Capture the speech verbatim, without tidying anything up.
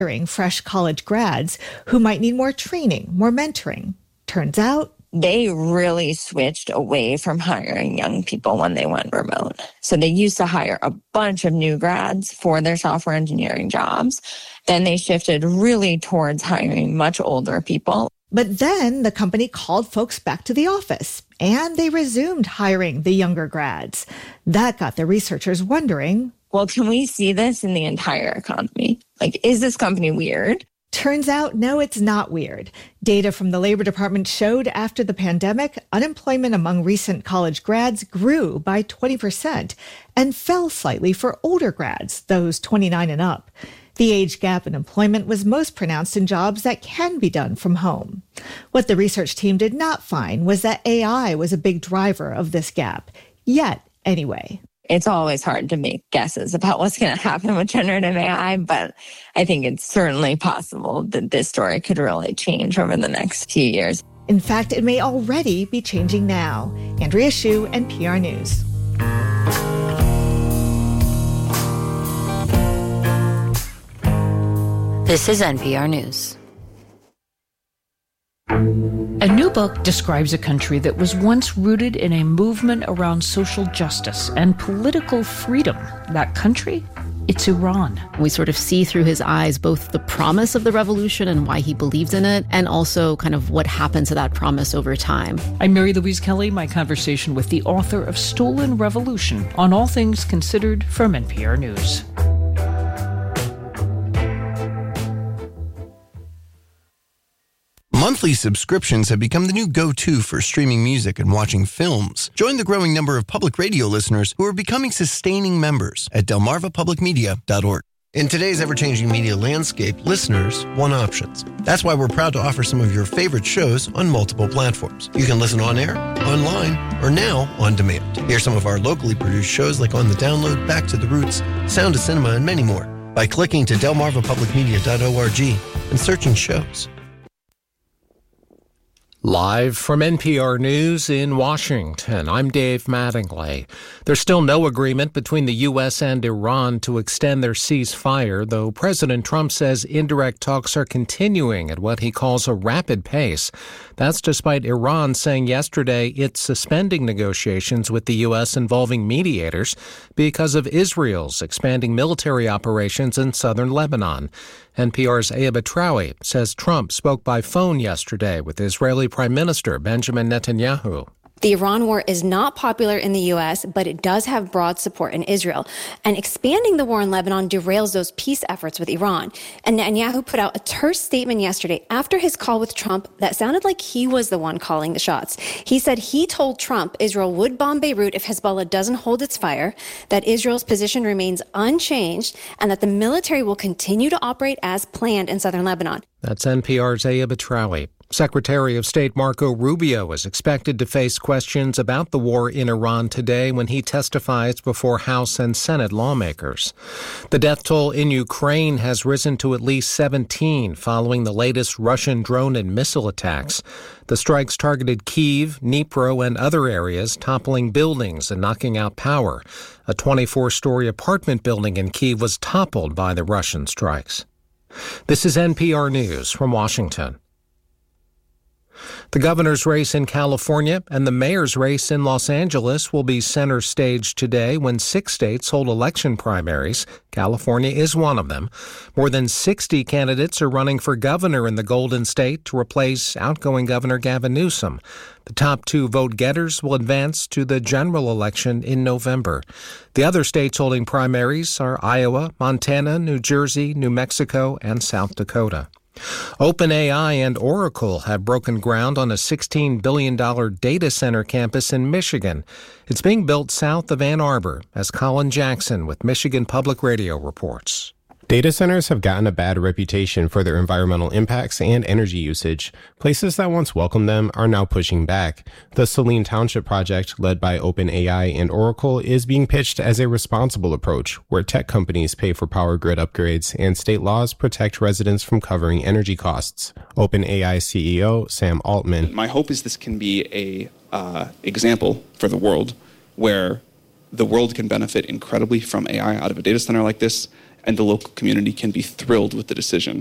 fresh college grads who might need more training, more mentoring. Turns out, they really switched away from hiring young people when they went remote. So they used to hire a bunch of new grads for their software engineering jobs. Then they shifted really towards hiring much older people. But then the company called folks back to the office, and they resumed hiring the younger grads. That got the researchers wondering, well, can we see this in the entire economy? Like, is this company weird? Turns out, no, it's not weird. Data from the Labor Department showed after the pandemic, unemployment among recent college grads grew by twenty percent and fell slightly for older grads, those twenty-nine and up. The age gap in employment was most pronounced in jobs that can be done from home. What the research team did not find was that A I was a big driver of this gap. Yet, anyway. It's always hard to make guesses about what's going to happen with generative A I, but I think it's certainly possible that this story could really change over the next few years. In fact, it may already be changing now. Andrea Hsu, N P R News. This is N P R News. A new book describes a country that was once rooted in a movement around social justice and political freedom. That country? It's Iran. We sort of see through his eyes both the promise of the revolution and why he believed in it, and also kind of what happened to that promise over time. I'm Mary Louise Kelly, my conversation with the author of Stolen Revolution on All Things Considered from N P R News. Monthly subscriptions have become the new go-to for streaming music and watching films. Join the growing number of public radio listeners who are becoming sustaining members at delmarva public media dot org. In today's ever-changing media landscape, listeners want options. That's why we're proud to offer some of your favorite shows on multiple platforms. You can listen on air, online, or now on demand. Hear some of our locally produced shows like On the Download, Back to the Roots, Sound of Cinema, and many more by clicking to delmarva public media dot org and searching shows. Live from N P R News in Washington, I'm Dave Mattingly. There's still no agreement between the U S and Iran to extend their ceasefire, though President Trump says indirect talks are continuing at what he calls a rapid pace. That's despite Iran saying yesterday it's suspending negotiations with the U S involving mediators because of Israel's expanding military operations in southern Lebanon. N P R's Aya Batrawi says Trump spoke by phone yesterday with Israeli Prime Minister Benjamin Netanyahu. The Iran war is not popular in the U S, but it does have broad support in Israel. And expanding the war in Lebanon derails those peace efforts with Iran. And Netanyahu put out a terse statement yesterday after his call with Trump that sounded like he was the one calling the shots. He said he told Trump Israel would bomb Beirut if Hezbollah doesn't hold its fire, that Israel's position remains unchanged, and that the military will continue to operate as planned in southern Lebanon. That's N P R's Aya Batrawi. Secretary of State Marco Rubio is expected to face questions about the war in Iran today when he testifies before House and Senate lawmakers. The death toll in Ukraine has risen to at least seventeen following the latest Russian drone and missile attacks. The strikes targeted Kyiv, Dnipro, and other areas, toppling buildings and knocking out power. A twenty-four-story apartment building in Kyiv was toppled by the Russian strikes. This is N P R News from Washington. The governor's race in California and the mayor's race in Los Angeles will be center stage today when six states hold election primaries. California is one of them. More than sixty candidates are running for governor in the Golden State to replace outgoing Governor Gavin Newsom. The top two vote-getters will advance to the general election in November. The other states holding primaries are Iowa, Montana, New Jersey, New Mexico, and South Dakota. OpenAI and Oracle have broken ground on a sixteen billion dollars data center campus in Michigan. It's being built south of Ann Arbor, as Colin Jackson with Michigan Public Radio reports. Data centers have gotten a bad reputation for their environmental impacts and energy usage. Places that once welcomed them are now pushing back. The Saline Township project, led by OpenAI and Oracle, is being pitched as a responsible approach, where tech companies pay for power grid upgrades and state laws protect residents from covering energy costs. OpenAI C E O Sam Altman. My hope is this can be a uh, example for the world where the world can benefit incredibly from A I out of a data center like this, and the local community can be thrilled with the decision.